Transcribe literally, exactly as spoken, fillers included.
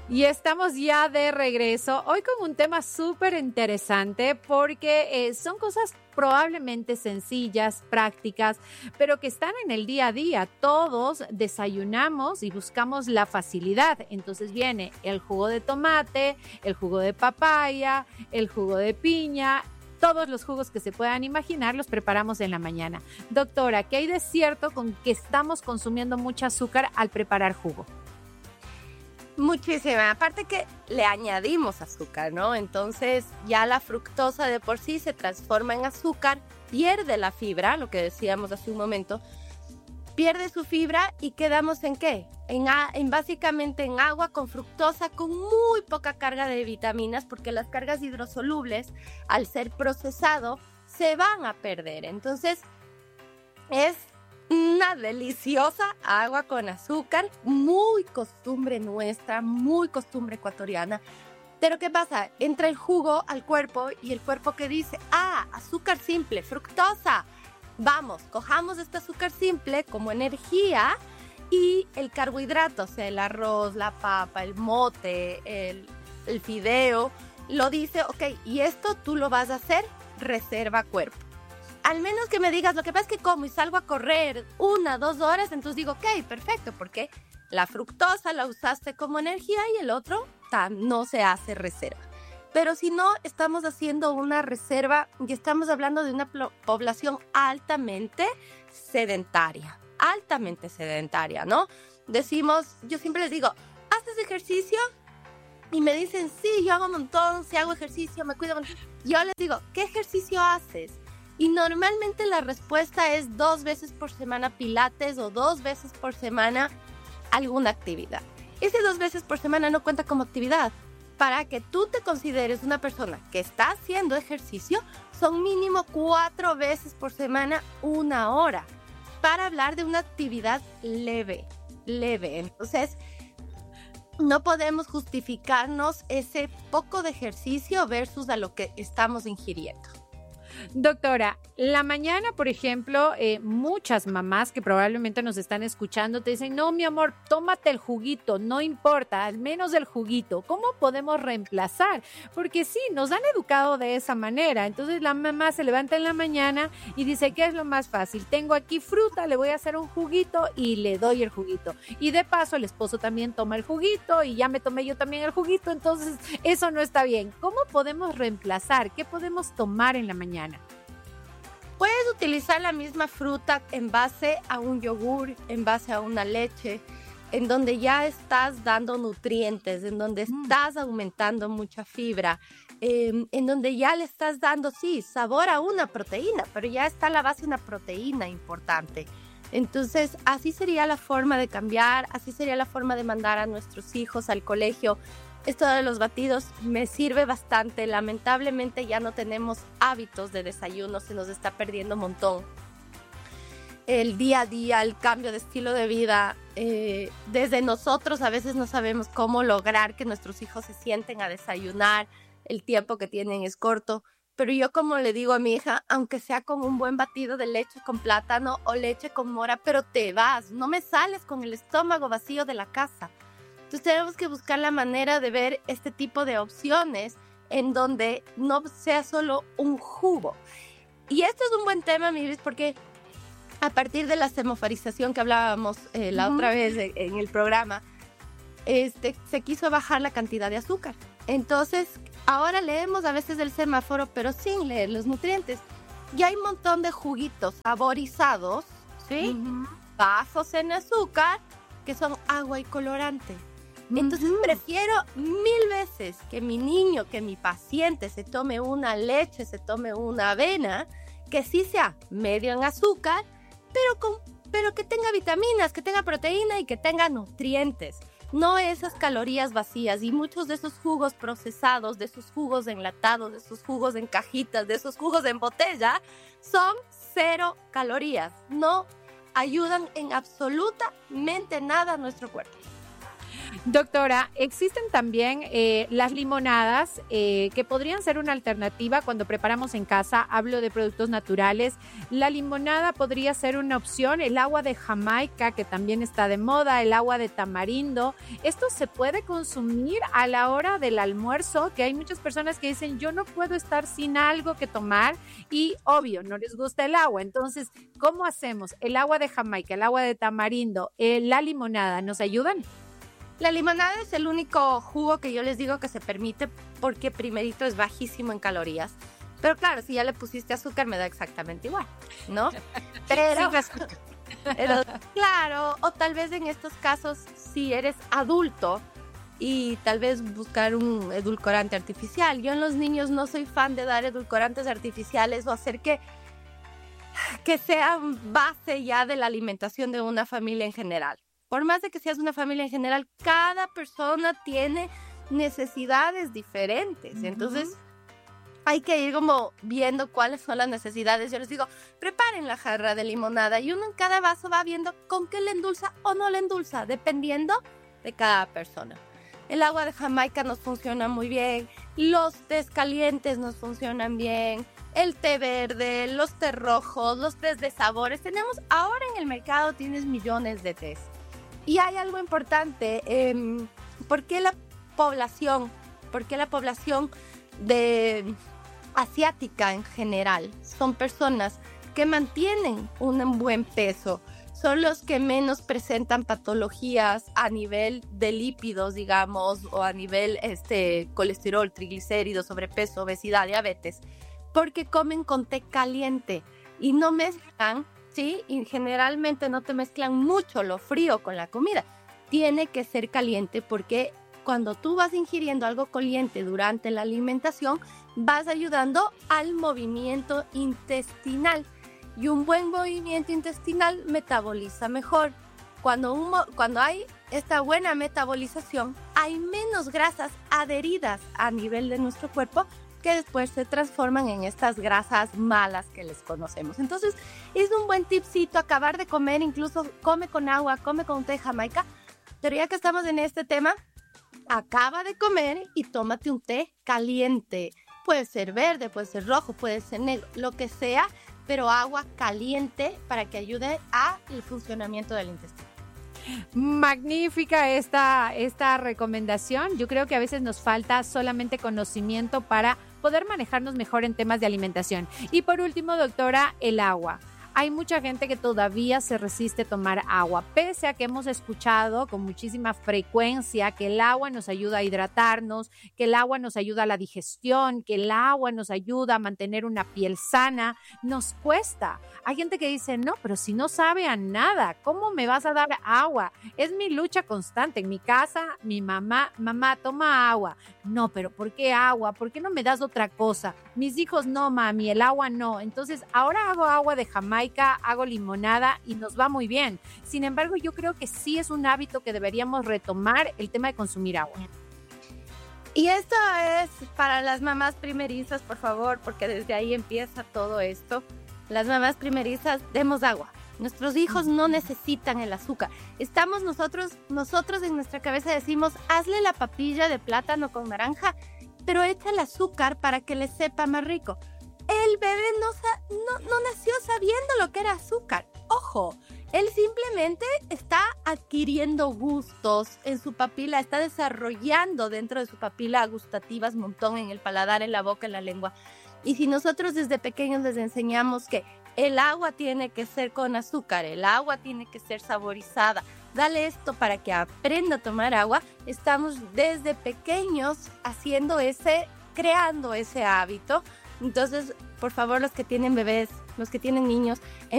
Y estamos ya de regreso, hoy con un tema súper interesante porque eh, son cosas probablemente sencillas, prácticas, pero que están en el día a día. Todos desayunamos y buscamos la facilidad. Entonces viene el jugo de tomate, el jugo de papaya, el jugo de piña. Todos los jugos que se puedan imaginar los preparamos en la mañana. Doctora, ¿qué hay de cierto con que estamos consumiendo mucho azúcar al preparar jugo? Muchísima. Aparte que le añadimos azúcar, ¿no? Entonces ya la fructosa de por sí se transforma en azúcar, pierde la fibra, lo que decíamos hace un momento, pierde su fibra y quedamos en ¿qué? En, a, en básicamente en agua con fructosa con muy poca carga de vitaminas, porque las cargas hidrosolubles al ser procesado se van a perder. Entonces es una deliciosa agua con azúcar, muy costumbre nuestra, muy costumbre ecuatoriana. Pero ¿qué pasa? Entra el jugo al cuerpo y el cuerpo que dice, ah, azúcar simple, fructosa. Vamos, cojamos este azúcar simple como energía y el carbohidrato, o sea, el arroz, la papa, el mote, el, el fideo, lo dice, ok, y esto tú lo vas a hacer, reserva cuerpo. Al menos que me digas, lo que pasa es que como y salgo a correr una, dos horas, entonces digo, ok, perfecto, porque la fructosa la usaste como energía y el otro tan, no se hace reserva. Pero si no, estamos haciendo una reserva y estamos hablando de una población altamente sedentaria, altamente sedentaria, ¿no? Decimos, yo siempre les digo, ¿haces ejercicio? Y me dicen, sí, yo hago un montón, si hago ejercicio, me cuido. Yo les digo, ¿qué ejercicio haces? Y normalmente la respuesta es dos veces por semana pilates o dos veces por semana alguna actividad. Ese dos veces por semana no cuenta como actividad. Para que tú te consideres una persona que está haciendo ejercicio, son mínimo cuatro veces por semana, una hora, para hablar de una actividad leve, leve. Entonces, no podemos justificarnos ese poco de ejercicio versus a lo que estamos ingiriendo. Doctora, la mañana, por ejemplo, eh, muchas mamás que probablemente nos están escuchando te dicen, no, mi amor, tómate el juguito, no importa, al menos el juguito. ¿Cómo podemos reemplazar? Porque sí, nos han educado de esa manera. Entonces la mamá se levanta en la mañana y dice, ¿qué es lo más fácil? Tengo aquí fruta, le voy a hacer un juguito y le doy el juguito. Y de paso el esposo también toma el juguito y ya me tomé yo también el juguito, entonces eso no está bien. ¿Cómo podemos reemplazar? ¿Qué podemos tomar en la mañana? Puedes utilizar la misma fruta en base a un yogur, en base a una leche, en donde ya estás dando nutrientes, en donde mm. estás aumentando mucha fibra, eh, en donde ya le estás dando, sí, sabor a una proteína, pero ya está la base de una proteína importante. Entonces, así sería la forma de cambiar, así sería la forma de mandar a nuestros hijos al colegio. Esto de los batidos me sirve bastante. Lamentablemente ya no tenemos hábitos de desayuno, se nos está perdiendo un montón. El día a día, el cambio de estilo de vida, eh, desde nosotros a veces no sabemos cómo lograr que nuestros hijos se sienten a desayunar, el tiempo que tienen es corto. Pero yo como le digo a mi hija, aunque sea con un buen batido de leche con plátano o leche con mora, pero te vas, no me sales con el estómago vacío de la casa. Entonces tenemos que buscar la manera de ver este tipo de opciones en donde no sea solo un jugo. Y esto es un buen tema, mi Iris, porque a partir de la semaforización que hablábamos eh, la uh-huh. otra vez en, en el programa, este, se quiso bajar la cantidad de azúcar. Entonces, ahora leemos a veces el semáforo, pero sin leer los nutrientes. Y hay un montón de juguitos saborizados, ¿sí? Uh-huh. Bajos en azúcar, que son agua y colorante. Entonces uh-huh. prefiero mil veces que mi niño, que mi paciente se tome una leche, se tome una avena, que sí sea medio en azúcar, pero, con, pero que tenga vitaminas, que tenga proteína y que tenga nutrientes. No esas calorías vacías. Y muchos de esos jugos procesados, de esos jugos enlatados, de esos jugos en cajitas, de esos jugos en botella, son cero calorías. No ayudan en absolutamente nada a nuestro cuerpo. Doctora, existen también eh, las limonadas eh, que podrían ser una alternativa cuando preparamos en casa. Hablo de productos naturales. La limonada podría ser una opción. El agua de Jamaica, que también está de moda, el agua de tamarindo. Esto se puede consumir a la hora del almuerzo, que hay muchas personas que dicen, yo no puedo estar sin algo que tomar y obvio, no les gusta el agua. Entonces, ¿cómo hacemos? El agua de Jamaica, el agua de tamarindo, eh, la limonada, ¿nos ayudan? La limonada es el único jugo que yo les digo que se permite porque primerito es bajísimo en calorías. Pero claro, si ya le pusiste azúcar me da exactamente igual, ¿no? Pero, pero claro, o tal vez en estos casos si eres adulto y tal vez buscar un edulcorante artificial. Yo en los niños no soy fan de dar edulcorantes artificiales o hacer que, que sean base ya de la alimentación de una familia en general. Por más de que seas una familia en general, cada persona tiene necesidades diferentes. Uh-huh. Entonces, hay que ir como viendo cuáles son las necesidades. Yo les digo, preparen la jarra de limonada y uno en cada vaso va viendo con qué le endulza o no le endulza, dependiendo de cada persona. El agua de Jamaica nos funciona muy bien, los tés calientes nos funcionan bien, el té verde, los tés rojos, los tés de sabores. Tenemos, ahora en el mercado tienes millones de tés. Y hay algo importante, eh, ¿por qué la población, por qué la población de asiática en general son personas que mantienen un buen peso? Son los que menos presentan patologías a nivel de lípidos, digamos, o a nivel este, colesterol, triglicéridos, sobrepeso, obesidad, diabetes, porque comen con té caliente y no mezclan. Sí, y generalmente no te mezclan mucho lo frío con la comida. Tiene que ser caliente porque cuando tú vas ingiriendo algo caliente durante la alimentación, vas ayudando al movimiento intestinal. Y un buen movimiento intestinal metaboliza mejor. Cuando, un, cuando hay esta buena metabolización, hay menos grasas adheridas a nivel de nuestro cuerpo que después se transforman en estas grasas malas que les conocemos. Entonces, es un buen tipcito acabar de comer, incluso come con agua, come con té Jamaica, pero ya que estamos en este tema, acaba de comer y tómate un té caliente. Puede ser verde, puede ser rojo, puede ser negro, lo que sea, pero agua caliente para que ayude al funcionamiento del intestino. Magnífica esta, esta recomendación. Yo creo que a veces nos falta solamente conocimiento para poder manejarnos mejor en temas de alimentación. Y por último, doctora, el agua. Hay mucha gente que todavía se resiste a tomar agua, pese a que hemos escuchado con muchísima frecuencia que el agua nos ayuda a hidratarnos, que el agua nos ayuda a la digestión, que el agua nos ayuda a mantener una piel sana. Nos cuesta. Hay gente que dice, no, pero si no sabe a nada, ¿cómo me vas a dar agua? Es mi lucha constante. En mi casa, mi mamá, mamá, toma agua. No, pero ¿por qué agua? ¿Por qué no me das otra cosa? Mis hijos, no, mami, el agua no. Entonces, ahora hago agua de Jamaica, hago limonada y nos va muy bien. Sin embargo, yo creo que sí es un hábito que deberíamos retomar, el tema de consumir agua. Y esto es para las mamás primerizas, por favor, porque desde ahí empieza todo esto. Las mamás primerizas, demos agua. Nuestros hijos no necesitan el azúcar. Estamos nosotros, nosotros en nuestra cabeza decimos, hazle la papilla de plátano con naranja, pero echa el azúcar para que le sepa más rico. El bebé no, no, no nació sabiendo lo que era azúcar. Ojo, él simplemente está adquiriendo gustos en su papila, está desarrollando dentro de su papila gustativas un montón en el paladar, en la boca, en la lengua. Y si nosotros desde pequeños les enseñamos que el agua tiene que ser con azúcar, el agua tiene que ser saborizada, dale esto para que aprenda a tomar agua, estamos desde pequeños haciendo ese, creando ese hábito. Entonces, por favor, los que tienen bebés, los que tienen niños,